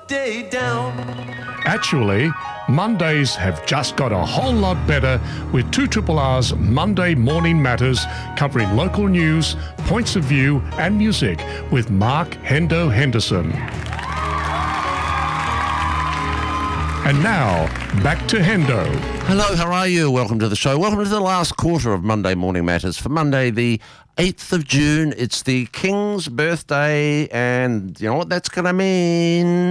day down. Actually, Mondays have just got a whole lot better with 2RR's Monday Morning Matters, covering local news, points of view and music with Mark Hendo Henderson. And now, back to Hendo. Hello, how are you? Welcome to the show. Welcome to the last quarter of Monday Morning Matters. For Monday, the 8th of June, it's the King's birthday, and you know what that's going to mean?